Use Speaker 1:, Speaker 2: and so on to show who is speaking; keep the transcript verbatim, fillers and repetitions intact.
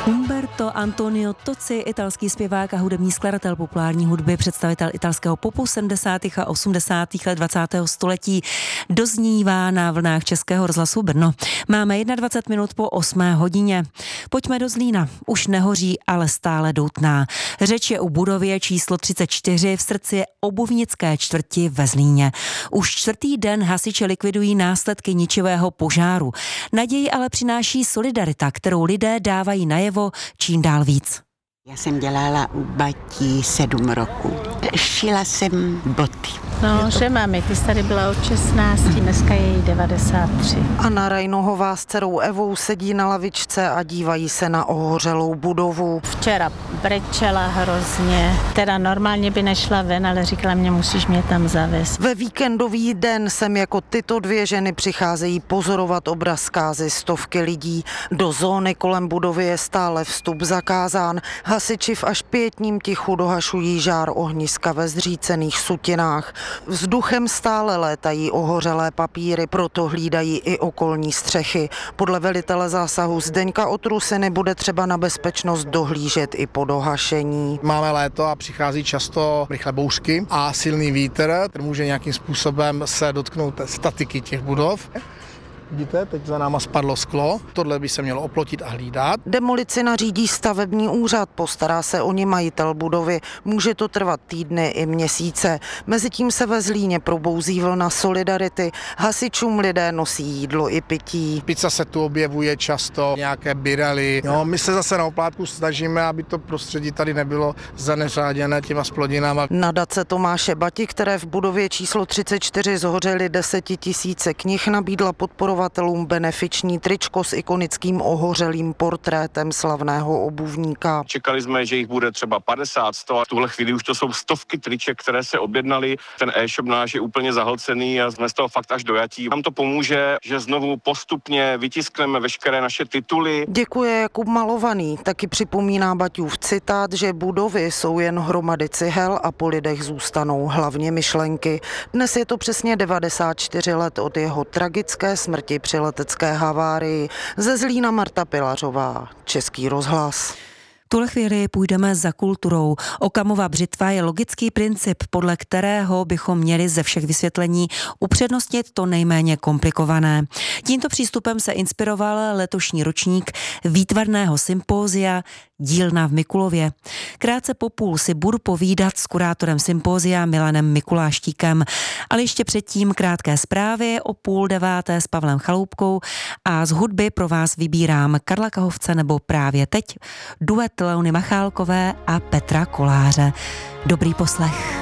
Speaker 1: Umberto Antonio Tozzi, italský zpěvák a hudební skladatel populární hudby, představitel italského popu sedmdesátých a osmdesátých let dvacátého století, doznívá na vlnách Českého rozhlasu Brno. Máme dvacet jedna minut po osmé hodině. Pojďme do Zlína. Už nehoří, ale stále doutná. Řeč je o budově číslo třicet čtyři v srdci obuvnické čtvrti ve Zlíně. Už čtvrtý den hasiči likvidují následky ničivého požáru. Naději ale přináší solidarita, kterou lidé dávají najevo čím dál víc.
Speaker 2: Já jsem dělala u batí sedm roků. Šila jsem boty.
Speaker 3: No, že mami, ty jsi tady byla od šestnácti, dneska je jí devadesát tři.
Speaker 4: Anna Rajnohová s dcerou Evou sedí na lavičce a dívají se na ohořelou budovu.
Speaker 3: Včera brečela hrozně, teda normálně by nešla ven, ale říkala mě, musíš mě tam zavést.
Speaker 4: Ve víkendový den sem jako tyto dvě ženy přicházejí pozorovat obraz zkázy stovky lidí. Do zóny kolem budovy je stále vstup zakázán. Hasiči v až pětním tichu dohašují žár ohniska ve zřícených sutinách. Vzduchem stále létají ohořelé papíry, proto hlídají i okolní střechy. Podle velitele zásahu Zdeňka Otrusiny bude třeba na bezpečnost dohlížet i po dohašení.
Speaker 5: Máme léto a přichází často rychlé bouřky a silný vítr, který může nějakým způsobem se dotknout statiky těch budov. Vidíte, teď za náma spadlo sklo, tohle by se mělo oplotit a hlídat.
Speaker 4: Demolici nařídí stavební úřad, postará se o ni majitel budovy. Může to trvat týdny i měsíce. Mezitím se ve Zlíně probouzí vlna solidarity. Hasičům lidé nosí jídlo i pití.
Speaker 5: Pizza se tu objevuje často, nějaké birely. No, my se zase na oplátku snažíme, aby to prostředí tady nebylo zaneřáděné těma splodinama.
Speaker 4: Nadace Tomáše Bati, které v budově číslo třicet čtyři zhořely desetitisíce knih, nabídla podporovat benefiční tričko s ikonickým ohořelým portrétem slavného obuvníka.
Speaker 6: Čekali jsme, že jich bude třeba padesát, sto a v tuhle chvíli už to jsou stovky triček, které se objednaly. Ten e-shop náš je úplně zahlcený a jsme z toho fakt až dojatí. Nám to pomůže, že znovu postupně vytiskneme veškeré naše tituly.
Speaker 4: Děkuje Jakub Malovaný, taky připomíná Baťův citát, že budovy jsou jen hromady cihel a po lidech zůstanou hlavně myšlenky. Dnes je to přesně devadesát čtyři let od jeho tragické smrti při letecké havárii. Ze Zlína Marta Pilařová, Český rozhlas.
Speaker 1: V tuhle chvíli půjdeme za kulturou. Okamova břitva je logický princip, podle kterého bychom měli ze všech vysvětlení upřednostnit to nejméně komplikované. Tímto přístupem se inspiroval letošní ročník výtvarného sympózia Dílna v Mikulově. Krátce po půl si budu povídat s kurátorem sympózia Milanem Mikuláštíkem, ale ještě předtím krátké zprávy o půl deváté s Pavlem Chaloupkou a z hudby pro vás vybírám Karla Kahovce nebo právě teď duet Leony Machálkové a Petra Koláře. Dobrý poslech.